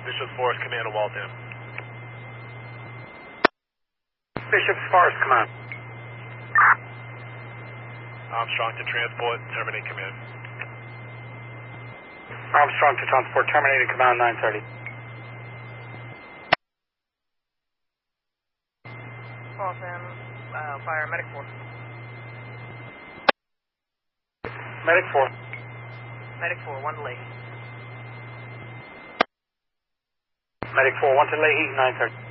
Bishop's Forest, command of Waltham. Bishop's Forest, command. Armstrong to transport, terminate command. Armstrong to transport, terminating command 930. Waltham, fire medic 4. Medic 4. Medic 4, 1 to Leahy. Medic 4, 1 to Leahy, 930.